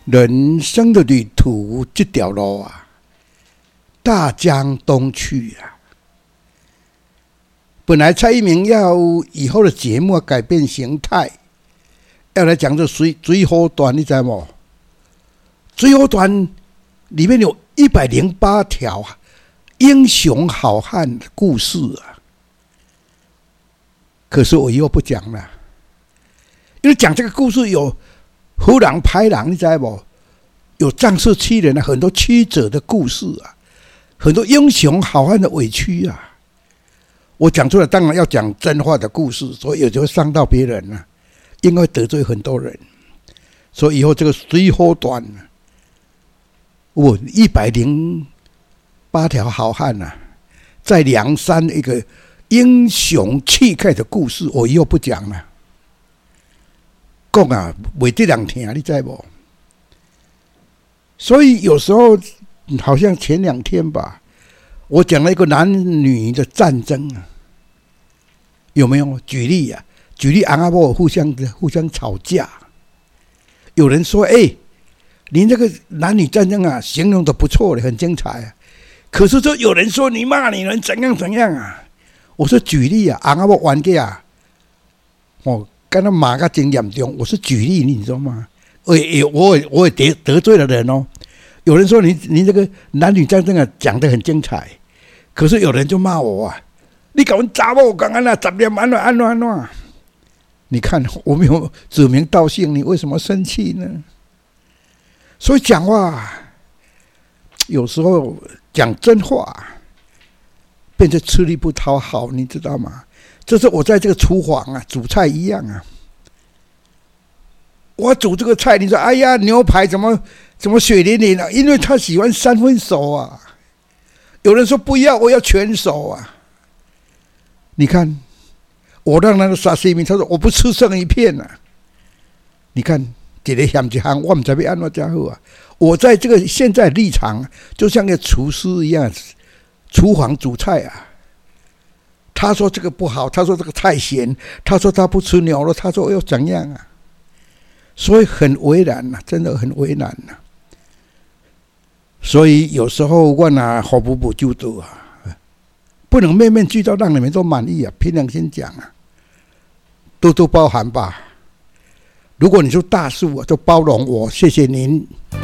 人生的旅途这条路啊，大江东去啊。本来蔡英文要以后的节目改变形态，要来讲这水滸传，你知道吗？水滸传里面有108条英雄好汉的故事啊。可是我以后不讲了，因为讲这个故事有虎狼豺狼，你知道不？有仗势欺人啊，很多曲折的故事啊，很多英雄好汉的委屈啊。我讲出来当然要讲真话的故事，所以有时候伤到别人啊，因为得罪很多人，所以以后这个水滸传，我108条好汉啊，在梁山一个英雄气概的故事，我以后不讲了。讲啊，袂得人听，你知无？所以有时候好像前2天吧，我讲了一个男女的战争啊，有没有？举例啊，昂阿婆互相吵架，有人说：“您这个男女战争啊，形容的不错的，很精彩啊。”可是就有人说你骂女人怎样怎样啊？我说举例啊，昂阿婆玩个啊，跟他骂个真严重。我是举例，你知道吗？我也得罪了人哦。有人说你这个男女战争啊讲得很精彩，可是有人就骂我啊，你搞我查某讲安那10年安怎？你看我没有指名道姓，你为什么生气呢？所以讲话有时候讲真话，变成吃力不讨好，你知道吗？这是我在这个厨房啊煮菜一样啊。我煮这个菜，你说哎呀牛排怎么血淋淋啊？因为他喜欢3分熟啊。有人说不要，我要全熟啊。你看，我让那个沙西米，他说我不吃剩一片啊。你看，一个嫌一项，我不知道要安怎才好啊。我在这个现在立场，就像个厨师一样，厨房煮菜啊。他说这个不好，他说这个太咸，他说他不吃牛肉，他说又怎样啊？所以很为难呐，真的很为难呐。所以有时候我好补就多啊，不能面面俱到，让你们都满意啊。凭良心讲啊，多多包涵吧。如果你是大树啊，就包容我，谢谢您。